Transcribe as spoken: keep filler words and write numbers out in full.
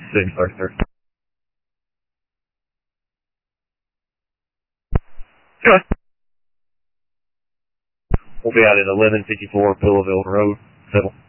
Same, sorry, sir. Good. We'll be out at eleven fifty-four Pillaville Road, Civil.